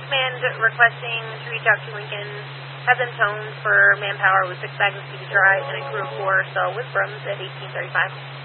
command requesting to reach out to Lincoln, have them towed for manpower with 6 bags of speedy dry and a crew of 4 or so with brooms at 1835.